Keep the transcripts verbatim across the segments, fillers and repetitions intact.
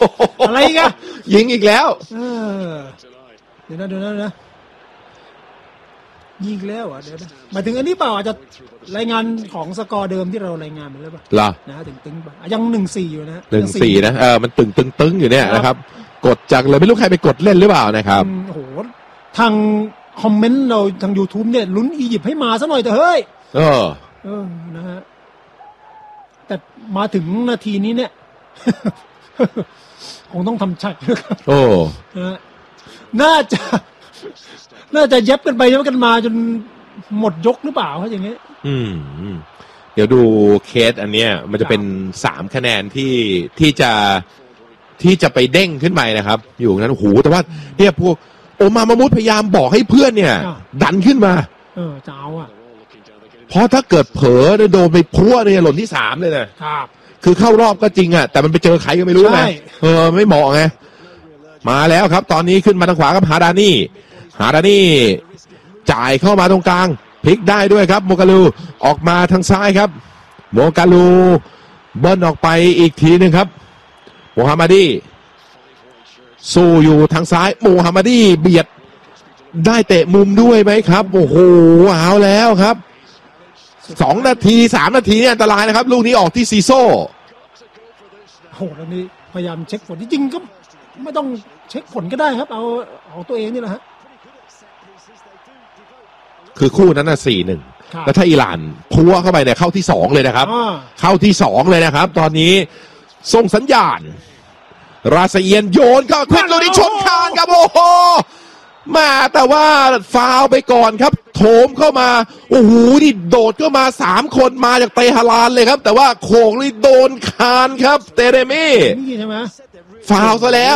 อะไรกันยิงอีกแล้วเออเดี๋ยวนะเดี๋ยวนะนะยิงแล้วอ่ะเดี๋ยวนะหมายถึงอันนี้เปล่าอาจจะรายงานของสกอร์เดิมที่เรารายงานไปแล้วป่ะเหรอนะถึงตึงป่ะยังหนึ่งสี่อยู่นะหนึ่งสี่นะเออมันตึงตึงตึงอยู่เนี่ยนะครับกดจากเลยไม่รู้ใครไปกดเล่นหรือเปล่านะครับโอ้โหทางคอมเมนต์เราทาง YouTube เนี่ยลุ้นอียิปต์ให้มาซะหน่อยเถอะเฮ้ยเออเออนะฮะแต่มาถึงนาทีนี้เนี่ยคงต้องทำใจโอ้นะน่าจะน่าจะเย็บกันไปเย็บกันมาจนหมดยกหรือเปล่าเขาอย่างเงี้ยอืมเดี๋ยวดูเคสอันเนี้ยมันจะเป็นสามคะแนนที่ที่จะที่จะไปเด้งขึ้นไปนะครับอยู่นั้นโอ้โหแต่ว่าเนี่ยพวกโอมามามุดพยายามบอกให้เพื่อนเนี่ยดันขึ้นมาเออจะเอาอ่ะเพราะถ้าเกิดเผลอโดนไปพัวเนี่ยหล่นที่สามเลยนะครับคือเข้ารอบก็จริงอ่ะแต่มันไปเจอใครก็ไม่รู้ไงเออไม่เหมาะไงมาแล้วครับตอนนี้ขึ้นมาทางขวากับฮาดานี่ฮาดานี่จ่ายเข้ามาตรงกลางพลิกได้ด้วยครับโมกาลูออกมาทางซ้ายครับโมกาลูเบิ้ลออกไปอีกทีนึงครับโมฮัมมัดีสู้อยู่ทางซ้ายโมฮัมมัดีเบียดได้เตะมุมด้วยไหมครับโอ้โหเอาแล้วครับสองนาทีสามนาทีเนี่ยอันตรายนะครับลูกนี้ออกที่ซีโซ่โอ้โหแล้วนี่พยายามเช็คผลจริงๆก็ไม่ต้องเช็คผลก็ได้ครับเอาของตัวเองนี่แหละฮะคือคู่นั้นน่ะ สี่หนึ่ง แล้วถ้าอิหร่านพัวเข้าไปเนี่ยเข้าที่สองเลยนะครับเข้าที่สองเลยนะครับตอนนี้ส่งสัญญาณราซาเอียนโยนเข้าขึ้นลูกนี้ชนคานครับโอ้โหมาแต่ว่าฟาวไปก่อนครับโถมเข้ามาโอ้โหนี่โดดเข้ามาสามคนมาจากเตหะรานเลยครับแต่ว่าโขงนี่โดนคานครับเตเรเม่นี่ใช่ไหมฟาวซะแล้ว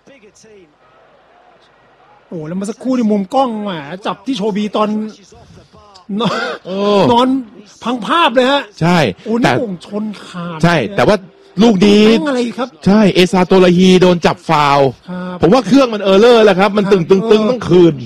โอ้แล้วมาสักครู่ในมุมกล้องแหมจับที่โชบีตอนนอนนอนพังภาพเลยฮะใช่แต่ชนคานใช่แต่ว่าลูกดีอะไรครับใช่เอซาโตลาฮีโดนจับฟาวผมว่าเครื่องมันเออร์เลอร์แล้วครับมันตึงตึงตึงต้องคืน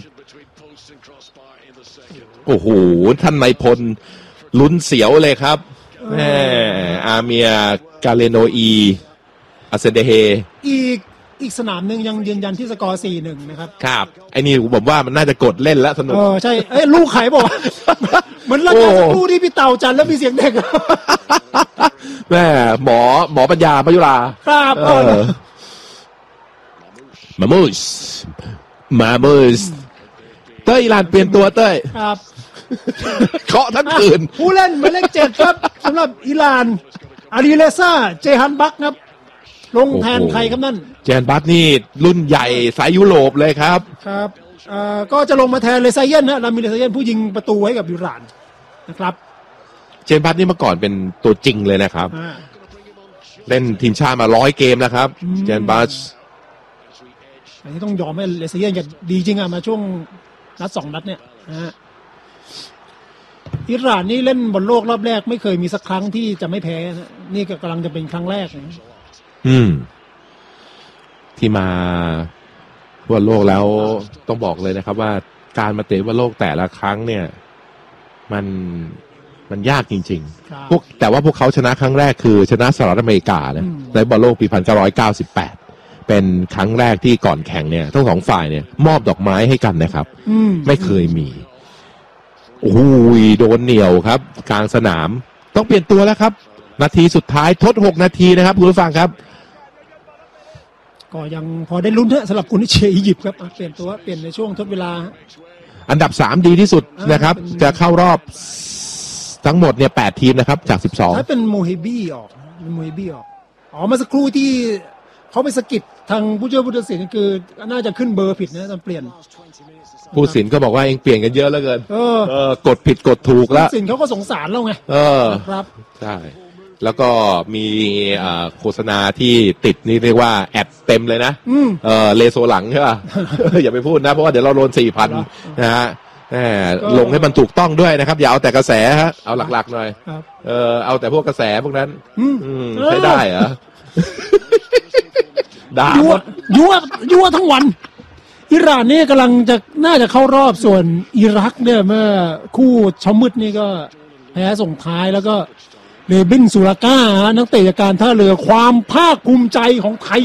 โอ้โหท่านนายพลลุ้นเสียวเลยครับแหมอาเมียกาเลโนอีอาเซเดเฮอีกอีกสนามหนึ่งยังยืนยันที่สกอร์ สี่หนึ่ง นะครับครับไอ้นี่ผมว่ามันน่าจะกดเล่นแล้วสนุกเออใช่เอ้ยลูกไข่บอกเหมือนเราจะลูกที่พี่เต่าจันแล้วมีเสียงเด็กแม่หมอหมอปัญญาปยุราครับเออมามูสมามูสเต้ยอิหร่านเปลี่ยนตัวเต้ยครับเคาะทั้งคืนผู้เล่นหมายเลขเจ็ดครับสำหรับอิหร่านอาลีเลซ่าเจฮันบักครับลงแทนใครครับนั่นเจฮันบักนี่รุ่นใหญ่สายยุโรปเลยครับครับเอ่อก็จะลงมาแทนเลซาเยนนะรามิเลซาเยนผู้ยิงประตูให้กับอิหร่านนะครับเจฮันบักนี่เมื่อก่อนเป็นตัวจริงเลยนะครับเล่นทีมชาติมาร้อยเกมแล้วครับเจฮันบักอันนี้ต้องยอมให้เลซาเยนจะดีจริงอะมาช่วงนัดสองนัดเนี่ยนะอิหร่านนี่เล่นบอลโลกรอบแรกไม่เคยมีสักครั้งที่จะไม่แพ้นะนี่ก็กำลังจะเป็นครั้งแรกนะอืมที่มาบอลโลกแล้วต้องบอกเลยนะครับว่าการมาเตะบอลโลกแต่ละครั้งเนี่ยมันมันยากจริงๆพวกแต่ว่าพวกเขาชนะครั้งแรกคือชนะสหรัฐอเมริกานะในบอลโลกปีหนึ่งพันเก้าร้อยเก้าสิบแปดเป็นครั้งแรกที่ก่อนแข่งเนี่ยทั้งสองฝ่ายเนี่ยมอบดอกไม้ให้กันนะครับไม่เคยมีโอ้โหโดนเหนี่ยวครับกลางสนามต้องเปลี่ยนตัวแล้วครับนาทีสุดท้ายทดหกนาทีนะครับคุณผู้ฟังครับก็ยังพอได้ลุ้นเถอะสำหรับคุณที่เชียร์อียิปต์ครับเปลี่ยนตัวเปลี่ยนในช่วงทดเวลาอันดับสามดีที่สุดนะครับจะเข้ารอบทั้งหมดเนี่ยแปดทีมนะครับจากสิบสองถ้าเป็นโมเฮบี้ออกโมเฮบี้ออกอ๋อมาสักครู่ที่เขาไปสกิดทางผู้ช่วยผู้ตัดสินคือน่าจะขึ้นเบอร์ผิดนะตอนเปลี่ยนผู้ตัดสินก็บอกว่าเองเปลี่ยนกันเยอะแล้วเกินเออเออกดผิดกดถูกแล้วผู้ตัดสินเขาก็สงสารเราไงเออครับใช่แล้วก็มีโฆษณาที่ติดนี่เรียกว่าแอดเต็มเลยนะเออเลโซหลังใช่ป่ะ อย่าไปพูดนะเพราะว่าเดี๋ยวเราโดน สี่พัน นะฮะลงให้มันถูกต้องด้วยนะครับอย่าเอาแต่กระแสฮะเอาหลักๆหน่อยเออเอาแต่พวกกระแสพวกนั้นใช้ได้เหรอด่ายั่วยั่วยั่วทั้งวันอิหร่านนี่กำลังจะน่าจะเข้ารอบส่วนอิรักเนี่ยเมื่อคู่เช้ามืดนี่ก็แพ้ส่งท้ายแล้วก็เรบินสุราก้านักเตะจากการท่าเรือความภาคภูมิใจของไทย